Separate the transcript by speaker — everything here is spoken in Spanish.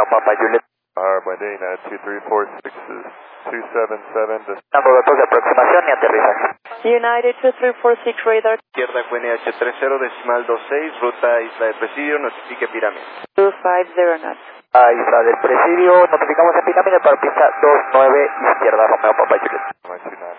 Speaker 1: Papa Juliet.
Speaker 2: Medina 2346 277.
Speaker 1: Dando datos de aproximación y aterrizaje.
Speaker 3: United 2346 radar.
Speaker 4: Izquierda QNH30 decimal 26, ruta Isla del Presidio, notifique pirámide.
Speaker 3: 250 knots.
Speaker 1: A Isla del Presidio, notificamos en pirámide para pista 29, izquierda Romeo Papa Juliet.